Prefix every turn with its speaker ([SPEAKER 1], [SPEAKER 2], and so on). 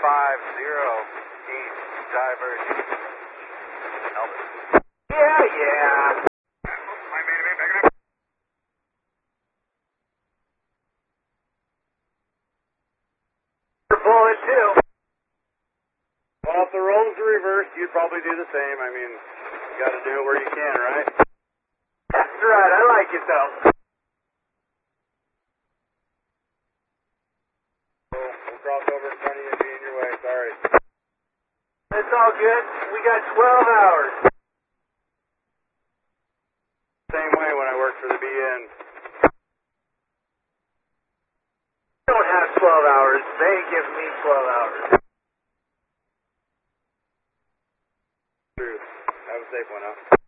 [SPEAKER 1] diversion. Elvis.
[SPEAKER 2] Yeah. Bullet too.
[SPEAKER 3] Well, if the roles are reversed, you'd probably do the same. I mean, you got to do it where you can, right?
[SPEAKER 2] That's right. I like it though.
[SPEAKER 3] We'll cross over in front of you and be in your way. Sorry.
[SPEAKER 2] It's all good. We got 12 hours.
[SPEAKER 3] Same way when I worked for the BN.
[SPEAKER 2] Don't have 12 hours. They give me 12 hours.
[SPEAKER 3] True. Have a safe one, huh?